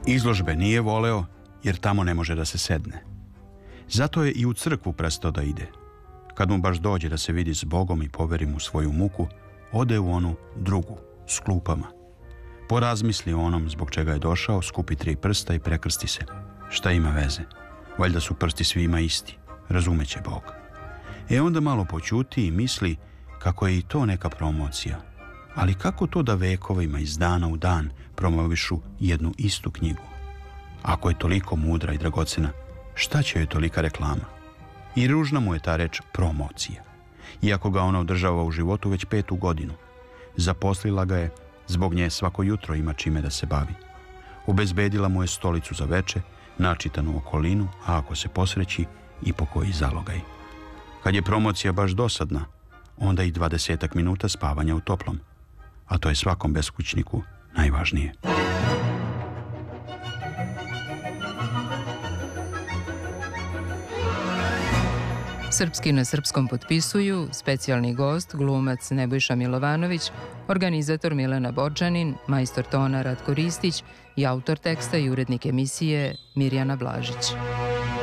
Izložbe nije voleo jer tamo ne može da se sedne. Zato je i u crkvu prestao da ide. Kad mu baš dođe da se vidi s Bogom i poveri mu svoju muku, ode u onu drugu, s klupama. Porazmisli o onom zbog čega je došao, skupi 3 prsta i prekrsti se. Šta ima veze? Valjda su prsti svima isti, razumeće Bog. Onda malo poćuti i misli kako je i to neka promocija. Ali kako to da vekovima iz dana u dan promovišu jednu istu knjigu? Ako je toliko mudra i dragocena, šta će joj tolika reklama? I ružna mu je ta reč promocija. Iako ga ona održava u životu već 5. godinu. Zaposlila ga je, zbog nje svako jutro ima čime da se bavi. Obezbedila mu je stolicu za veče, načitanu okolinu, a ako se posreći, i po koji zalogaj. Kad je promocija baš dosadna, onda i 20 minuta spavanja u toplom. A to je svakom beskućniku najvažnije. Srpski na srpskom potpisuju specijalni gost, glumac Nebojša Milovanović, organizator Milena Borčanin, majstor tona Ratko Ristić i autor teksta i urednik emisije Mirjana Blažić.